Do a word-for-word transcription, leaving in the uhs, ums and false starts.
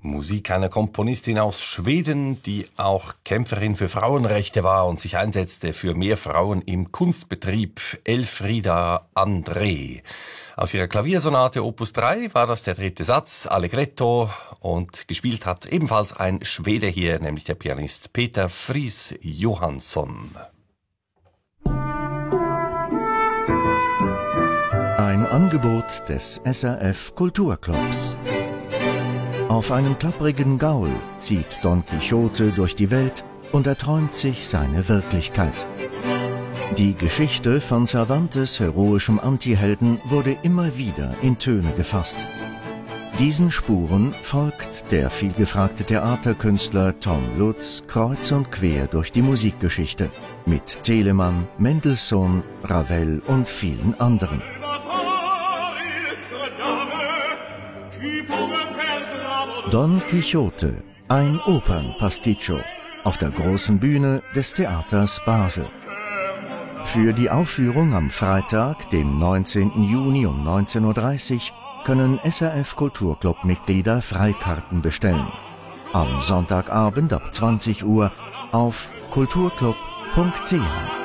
Musik einer Komponistin aus Schweden, die auch Kämpferin für Frauenrechte war und sich einsetzte für mehr Frauen im Kunstbetrieb, Elfriede André. Aus ihrer Klaviersonate Opus drei war das der dritte Satz, Allegretto, und gespielt hat ebenfalls ein Schwede hier, nämlich der Pianist Peter Fries Johansson. Ein Angebot des S R F Kulturclubs. Auf einem klapprigen Gaul zieht Don Quixote durch die Welt und erträumt sich seine Wirklichkeit. Die Geschichte von Cervantes' heroischem Antihelden wurde immer wieder in Töne gefasst. Diesen Spuren folgt der vielgefragte Theaterkünstler Tom Lutz kreuz und quer durch die Musikgeschichte mit Telemann, Mendelssohn, Ravel und vielen anderen. Don Quixote, ein Opernpasticcio, auf der großen Bühne des Theaters Basel. Für die Aufführung am Freitag, dem neunzehnten Juni um neunzehn Uhr dreißig, können S R F Kulturclub-Mitglieder Freikarten bestellen. Am Sonntagabend ab zwanzig Uhr auf kulturclub punkt c h.